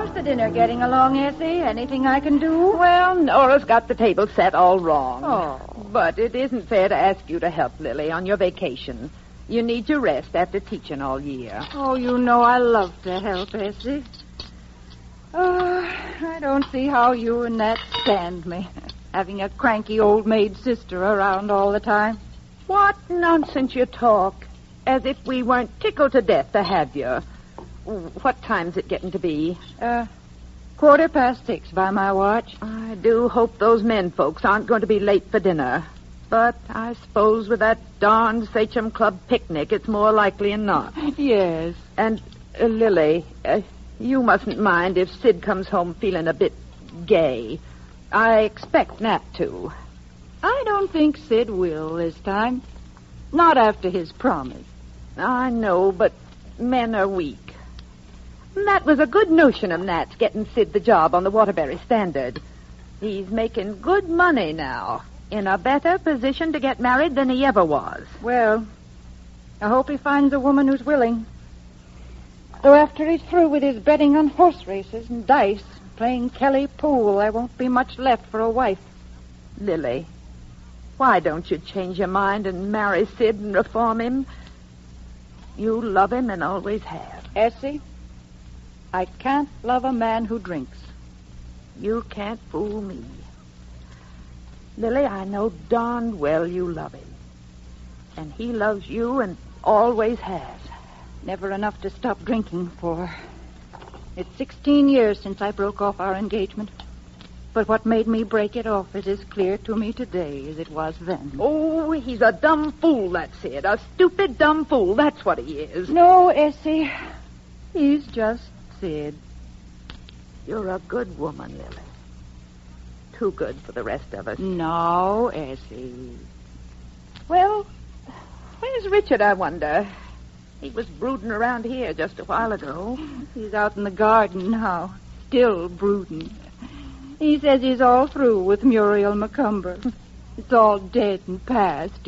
How's the dinner getting along, Essie? Anything I can do? Well, Nora's got the table set all wrong. Oh. But it isn't fair to ask you to help, Lily, on your vacation. You need your rest after teaching all year. Oh, you know I love to help, Essie. Oh, I don't see how you and Nat stand me, having a cranky old maid sister around all the time. What nonsense you talk. As if we weren't tickled to death to have you. What time's it getting to be? 6:15 by my watch. I do hope those men folks aren't going to be late for dinner. But I suppose with that darn Sachem Club picnic, it's more likely than not. Yes. And, Lily, you mustn't mind if Sid comes home feeling a bit gay. I expect Nat to. I don't think Sid will this time. Not after his promise. I know, but men are weak. That was a good notion of Nat's getting Sid the job on the Waterbury Standard. He's making good money now. In a better position to get married than he ever was. Well, I hope he finds a woman who's willing. Though after he's through with his betting on horse races and dice, playing Kelly pool, there won't be much left for a wife. Lily, why don't you change your mind and marry Sid and reform him? You love him and always have. Essie, I can't love a man who drinks. You can't fool me. Lily, I know darn well you love him. And he loves you and always has. Never enough to stop drinking for. It's 16 years since I broke off our engagement. But what made me break it off is as clear to me today as it was then. Oh, he's a dumb fool, that's it. A stupid dumb fool, that's what he is. No, Essie. He's just Sid. You're a good woman, Lily. Too good for the rest of us. No, Essie. Well, where's Richard, I wonder? He was brooding around here just a while ago. He's out in the garden now, still brooding. He says he's all through with Muriel Macomber. It's all dead and past.